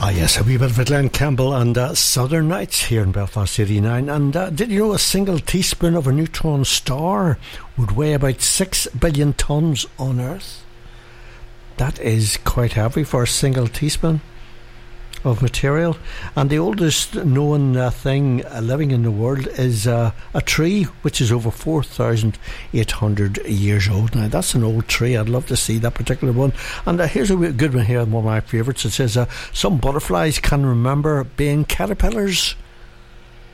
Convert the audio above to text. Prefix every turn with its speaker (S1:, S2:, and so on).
S1: Yes, a wee bit of Glenn Campbell and Southern Nights here in Belfast 89. And did you know a single teaspoon of a neutron star would weigh about 6 billion tonnes on Earth? That is quite heavy for a single teaspoon of material. And the oldest known thing living in the world is a tree which is over 4,800 years old. Now that's an old tree. I'd love to see that particular one. And here's a good one here, one of my favourites. It says some butterflies can remember being caterpillars